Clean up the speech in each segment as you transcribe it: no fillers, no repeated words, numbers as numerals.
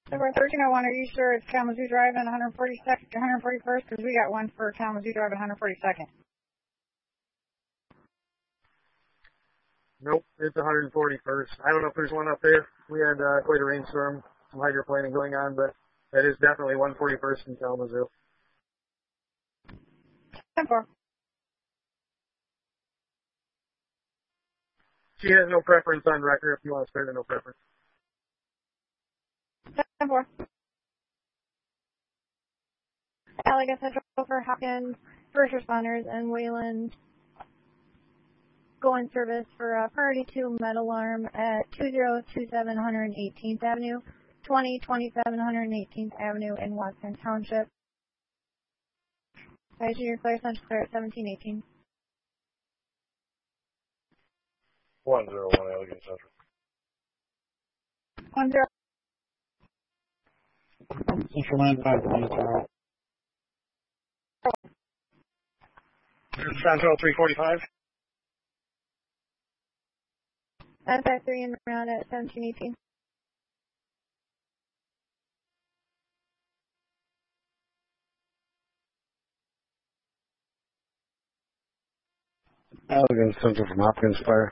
Number 1301, are you sure it's Kalamazoo Drive and 142nd, 141st? Because we got one for Kalamazoo Drive and 142nd. Nope, it's 141st. I don't know if there's one up there. We had quite a rainstorm, some hydroplaning going on, but that is definitely 141st in Kalamazoo. 10-4. She has no preference on record if you want to start a no preference. 10-4. Allegan Central for Hopkins, first responders, and Wayland go in service for a priority 2 med alarm at 2027 118th Avenue, 2027 118th Avenue in Watson Township. Junior Claire Central Claire at 1718. 101 Allegan Central. 10. Central Line 520. Central 345. NSI 3 and round at 1718. Allegan Central from Hopkins Fire.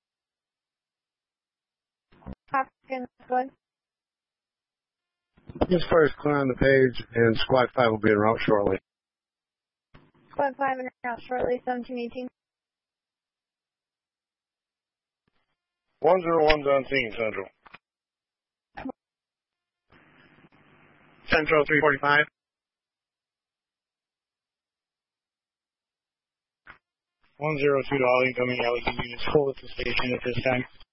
Hopkins, go ahead. Hopkins Fire is clear on the page, and Squad 5 will be en route shortly. Squad 5 and route shortly, 1718. 101's on scene, Central. Central 345. 102 to all incoming Allegan units hold at the station at this time.